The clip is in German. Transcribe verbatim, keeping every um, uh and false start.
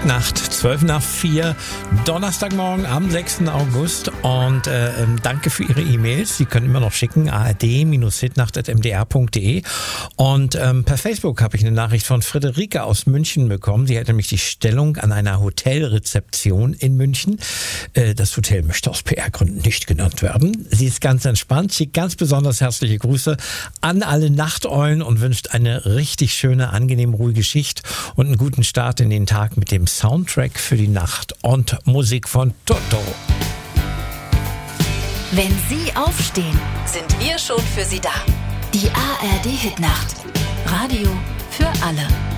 Hitnacht, zwölf nach vier, Donnerstagmorgen am sechsten August. Und äh, danke für Ihre E-Mails. Sie können immer noch schicken, a r d hitnacht at m d r punkt d e. Und ähm, per Facebook habe ich eine Nachricht von Friederike aus München bekommen. Sie hat nämlich die Stellung an einer Hotelrezeption in München. Äh, das Hotel möchte aus P R-Gründen nicht genannt werden. Sie ist ganz entspannt, schickt ganz besonders herzliche Grüße an alle Nachteulen und wünscht eine richtig schöne, angenehm ruhige Schicht und einen guten Start in den Tag mit dem Soundtrack für die Nacht und Musik von Toto. Wenn Sie aufstehen, sind wir schon für Sie da. Die A R D Hitnacht. Radio für alle.